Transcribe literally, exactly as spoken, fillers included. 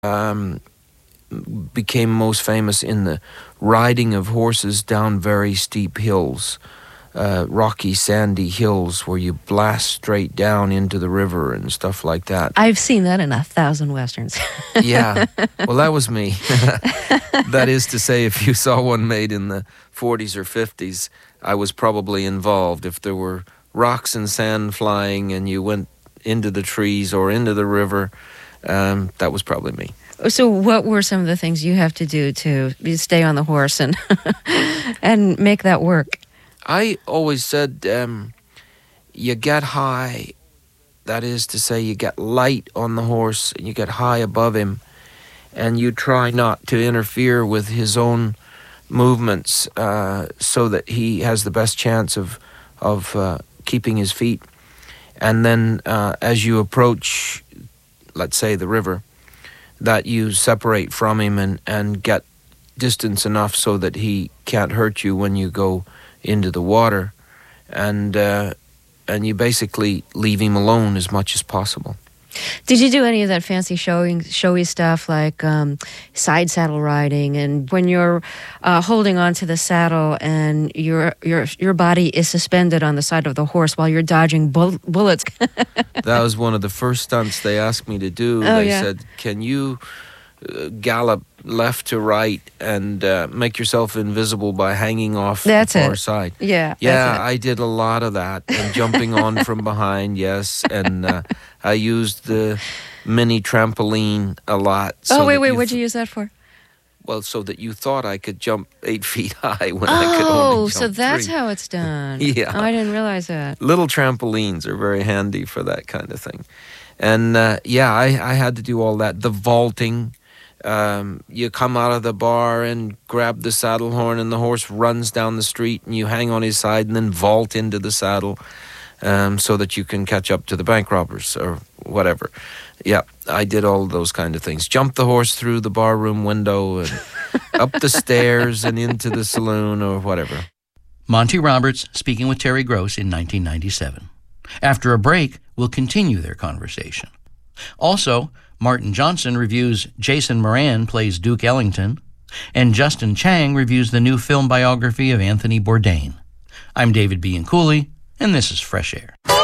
um, became most famous in the riding of horses down very steep hills, uh, rocky, sandy hills where you blast straight down into the river and stuff like that. I've seen that in a thousand westerns. Yeah, well, that was me. That is to say, if you saw one made in the forties or fifties, I was probably involved. If there were rocks and sand flying and you went into the trees or into the river, um, that was probably me. So what were some of the things you have to do to stay on the horse and and make that work? I always said um, you get high. That is to say, you get light on the horse and you get high above him, and you try not to interfere with his own movements uh, so that he has the best chance of, of uh, keeping his feet. And then uh, as you approach, let's say, the river, that you separate from him and, and get distance enough so that he can't hurt you when you go into the water, and uh, and you basically leave him alone as much as possible. Did you do any of that fancy showing, showy stuff like um, side saddle riding, and when you're uh, holding onto the saddle and your your your body is suspended on the side of the horse while you're dodging bull- bullets? That was one of the first stunts they asked me to do. Oh, they yeah. said, "Can you uh, gallop left to right and uh, make yourself invisible by hanging off That's the far it. side?" Yeah, Yeah, that's it. I did a lot of that, and jumping on from behind, yes, and uh, I used the mini trampoline a lot. So oh, wait, that wait, you what'd th- you use that for? Well, so that you thought I could jump eight feet high when I could only Oh, jump so that's three. how it's done. Yeah. Oh, I didn't realize that. Little trampolines are very handy for that kind of thing. And uh, yeah, I, I had to do all that. The vaulting. Um, you come out of the bar and grab the saddle horn, and the horse runs down the street, and you hang on his side and then vault into the saddle um, so that you can catch up to the bank robbers or whatever. Yeah, I did all those kind of things. Jump the horse through the barroom window and up the stairs and into the saloon or whatever. Monty Roberts speaking with Terry Gross in nineteen ninety-seven. After a break, we'll continue their conversation. Also, Martin Johnson reviews Jason Moran plays Duke Ellington, and Justin Chang reviews the new film biography of Anthony Bourdain. I'm David Bianculli, and this is Fresh Air.